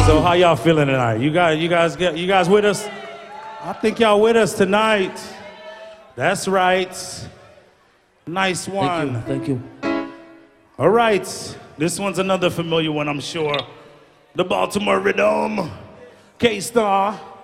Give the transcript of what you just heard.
So how y'all feeling tonight? You guys with us? I think y'all with us tonight. That's right. Nice one. Thank you. All right. This one's another familiar one, I'm sure. The Baltimore Rhythm. K-Star.